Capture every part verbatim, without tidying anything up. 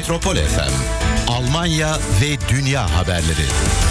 Metropol F M, Almanya ve dünya haberleri.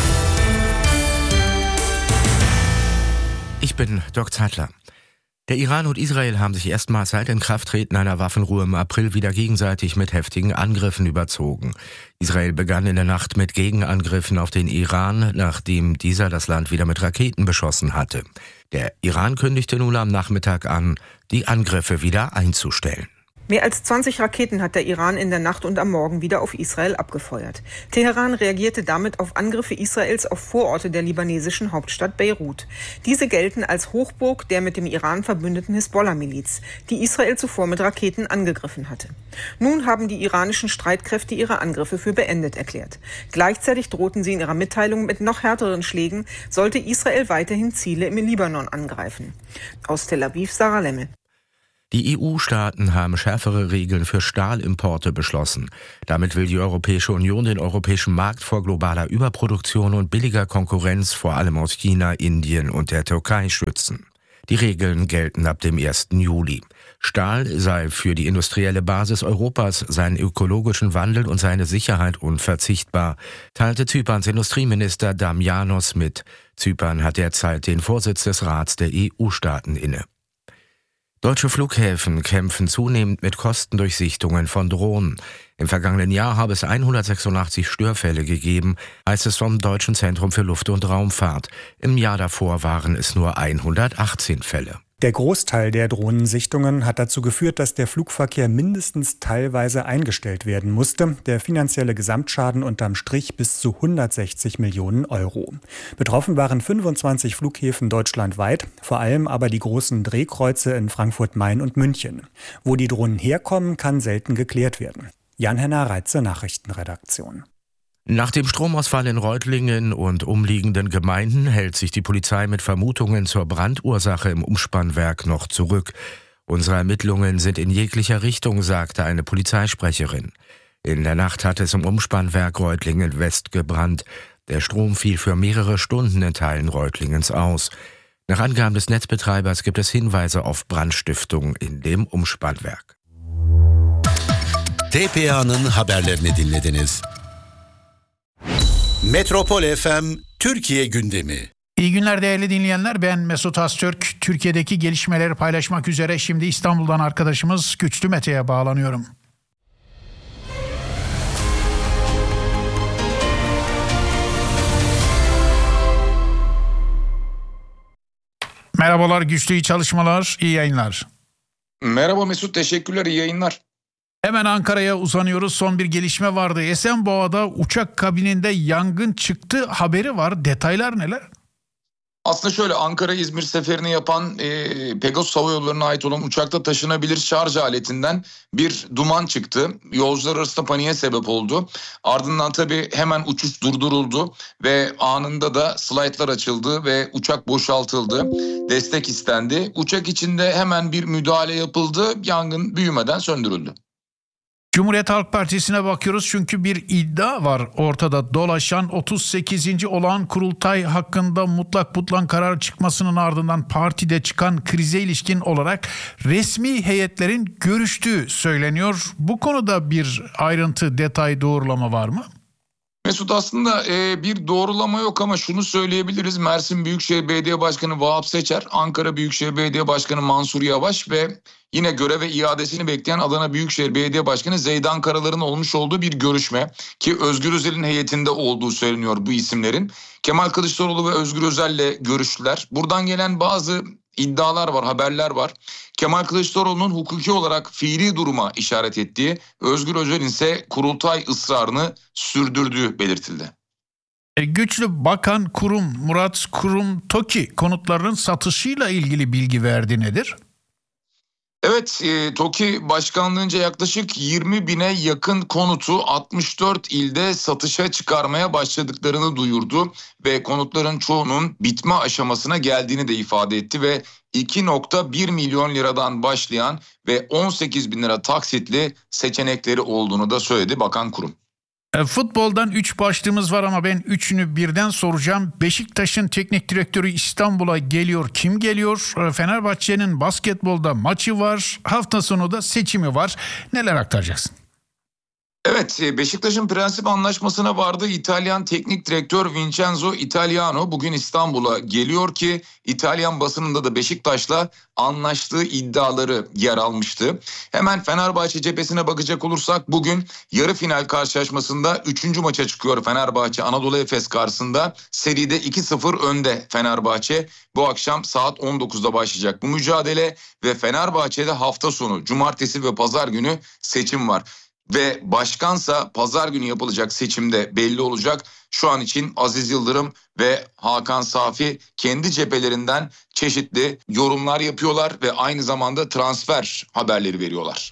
Ich bin Dirk Zeitler. Der Iran und Israel haben sich erstmals seit Inkrafttreten einer Waffenruhe im April wieder gegenseitig mit heftigen Angriffen überzogen. Israel begann in der Nacht mit Gegenangriffen auf den Iran, nachdem dieser das Land wieder mit Raketen beschossen hatte. Der Iran kündigte nun am Nachmittag an, die Angriffe wieder einzustellen. Mehr als zwanzig Raketen hat der Iran in der Nacht und am Morgen wieder auf Israel abgefeuert. Teheran reagierte damit auf Angriffe Israels auf Vororte der libanesischen Hauptstadt Beirut. Diese gelten als Hochburg der mit dem Iran verbündeten Hisbollah-Miliz, die Israel zuvor mit Raketen angegriffen hatte. Nun haben die iranischen Streitkräfte ihre Angriffe für beendet erklärt. Gleichzeitig drohten sie in ihrer Mitteilung mit noch härteren Schlägen, sollte Israel weiterhin Ziele im Libanon angreifen. Aus Tel Aviv, Sarah Lemmel. Die E U-Staaten haben schärfere Regeln für Stahlimporte beschlossen. Damit will die Europäische Union den europäischen Markt vor globaler Überproduktion und billiger Konkurrenz vor allem aus China, Indien und der Türkei schützen. Die Regeln gelten ab dem ersten Juli. Stahl sei für die industrielle Basis Europas, seinen ökologischen Wandel und seine Sicherheit unverzichtbar, teilte Zyperns Industrieminister Damianos mit. Zypern hat derzeit den Vorsitz des Rats der E U-Staaten inne. Deutsche Flughäfen kämpfen zunehmend mit Kostendurchsichtungen von Drohnen. Im vergangenen Jahr habe es hundertsechsundachtzig Störfälle gegeben, heißt es vom Deutschen Zentrum für Luft- und Raumfahrt. Im Jahr davor waren es nur hundertachtzehn Fälle. Der Großteil der Drohnensichtungen hat dazu geführt, dass der Flugverkehr mindestens teilweise eingestellt werden musste. Der finanzielle Gesamtschaden unterm Strich bis zu hundertsechzig Millionen Euro. Betroffen waren fünfundzwanzig Flughäfen deutschlandweit, vor allem aber die großen Drehkreuze in Frankfurt-Main und München. Wo die Drohnen herkommen, kann selten geklärt werden. Jan-Henner Reitze, Nachrichtenredaktion. Nach dem Stromausfall in Reutlingen und umliegenden Gemeinden hält sich die Polizei mit Vermutungen zur Brandursache im Umspannwerk noch zurück. Unsere Ermittlungen sind in jeglicher Richtung, sagte eine Polizeisprecherin. In der Nacht hat es im Umspannwerk Reutlingen West gebrannt. Der Strom fiel für mehrere Stunden in Teilen Reutlingens aus. Nach Angaben des Netzbetreibers gibt es Hinweise auf Brandstiftung in dem Umspannwerk. T P A'nın haberlerini dinlediniz. Metropol F M Türkiye gündemi. İyi günler değerli dinleyenler. Ben Mesut Öztürk. Türkiye'deki gelişmeleri paylaşmak üzere şimdi İstanbul'dan arkadaşımız Güçlü Mete'ye bağlanıyorum. Merhabalar Güçlü, iyi çalışmalar, iyi yayınlar. Merhaba Mesut, teşekkürler, iyi yayınlar. Hemen Ankara'ya uzanıyoruz. Son bir gelişme vardı. Esenboğa'da uçak kabininde yangın çıktı haberi var. Detaylar neler? Aslında şöyle, Ankara-İzmir seferini yapan e, Pegasus Hava Yolları'na ait olan uçakta taşınabilir şarj aletinden bir duman çıktı. Yolcular arasında paniğe sebep oldu. Ardından tabii hemen uçuş durduruldu ve anında da slaytlar açıldı ve uçak boşaltıldı. Destek istendi. Uçak içinde hemen bir müdahale yapıldı. Yangın büyümeden söndürüldü. Cumhuriyet Halk Partisi'ne bakıyoruz çünkü bir iddia var ortada dolaşan. otuz sekizinci olağan kurultay hakkında mutlak butlan karar çıkmasının ardından partide çıkan krize ilişkin olarak resmi heyetlerin görüştüğü söyleniyor. Bu konuda bir ayrıntı, detay, doğrulama var mı? Mesut, aslında e, bir doğrulama yok ama şunu söyleyebiliriz. Mersin Büyükşehir Belediye Başkanı Vahap Seçer, Ankara Büyükşehir Belediye Başkanı Mansur Yavaş ve yine göreve iadesini bekleyen Adana Büyükşehir Belediye Başkanı Zeydan Karalar'ın olmuş olduğu bir görüşme, ki Özgür Özel'in heyetinde olduğu söyleniyor bu isimlerin. Kemal Kılıçdaroğlu ve Özgür Özel'le görüştüler. Buradan gelen bazı iddialar var, haberler var. Kemal Kılıçdaroğlu'nun hukuki olarak fiili duruma işaret ettiği, Özgür Özel'in ise kurultay ısrarını sürdürdüğü belirtildi. E, Güçlü Bakan Kurum Murat Kurum TOKİ konutlarının satışıyla ilgili bilgi verdi, nedir? Evet, e, TOKİ başkanlığınca yaklaşık yirmi bine yakın konutu altmış dört ilde satışa çıkarmaya başladıklarını duyurdu ve konutların çoğunun bitme aşamasına geldiğini de ifade etti ve iki nokta bir milyon liradan başlayan ve on sekiz bin lira taksitli seçenekleri olduğunu da söyledi Bakan Kurum. E, futboldan üç başlığımız var ama ben üçünü birden soracağım. Beşiktaş'ın teknik direktörü İstanbul'a geliyor. Kim geliyor? E, Fenerbahçe'nin basketbolda maçı var. Hafta sonu da seçimi var. Neler aktaracaksın? Evet. Evet, Beşiktaş'ın prensip anlaşmasına vardı. İtalyan teknik direktör Vincenzo Italiano bugün İstanbul'a geliyor ki İtalyan basınında da Beşiktaş'la anlaştığı iddiaları yer almıştı. Hemen Fenerbahçe cephesine bakacak olursak bugün yarı final karşılaşmasında üçüncü maça çıkıyor Fenerbahçe Anadolu Efes karşısında. Seride iki sıfır önde Fenerbahçe. Bu akşam saat on dokuzda başlayacak bu mücadele ve Fenerbahçe'de hafta sonu cumartesi ve pazar günü seçim var. Ve başkansa pazar günü yapılacak seçimde belli olacak. Şu an için Aziz Yıldırım ve Hakan Safi kendi cephelerinden çeşitli yorumlar yapıyorlar ve aynı zamanda transfer haberleri veriyorlar.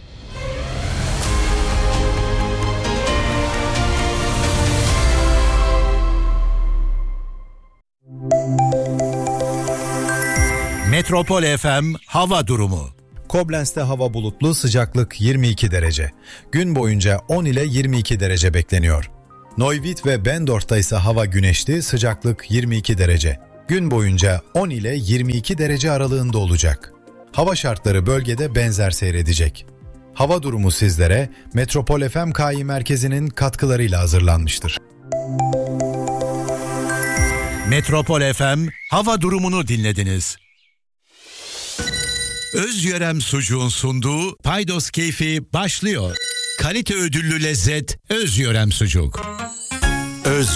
Metropol F M hava durumu. Koblentz'te hava bulutlu, sıcaklık yirmi iki derece. Gün boyunca on ile yirmi iki derece bekleniyor. Neuwied ve Bendorf'ta ise hava güneşli, sıcaklık yirmi iki derece. Gün boyunca on ile yirmi iki derece aralığında olacak. Hava şartları bölgede benzer seyredecek. Hava durumu sizlere Metropol F M K İ Merkezi'nin katkılarıyla hazırlanmıştır. Metropol F M hava durumunu dinlediniz. Özyörem Sucuğun sunduğu Paydos Keyfi başlıyor. Kalite ödüllü lezzet Özyörem Sucuk. Öz